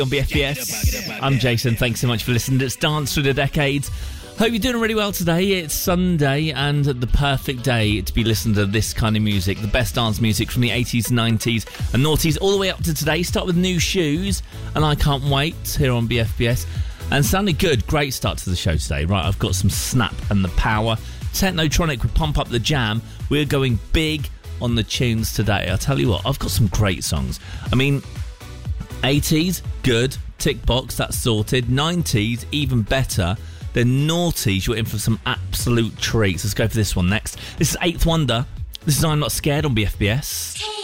on BFBS. I'm Jason. Thanks so much for listening. It's Dance Through the Decades. Hope you're doing really well today. It's Sunday and the perfect day to be listening to this kind of music. The best dance music from the 80s, 90s and noughties all the way up to today. Start with New Shoes and I Can't Wait here on BFBS. And sounding good. Great start to the show today. Right, I've got some Snap and the Power. Technotronic with Pump Up the Jam. We're going big on the tunes today. I'll tell you what, I've got some great songs. I mean, 80s, good. Tick box, that's sorted. 90s, even better. Then noughties, you're in for some absolute treats. Let's go for this one next. This is Eighth Wonder. This is I'm Not Scared on BFBS.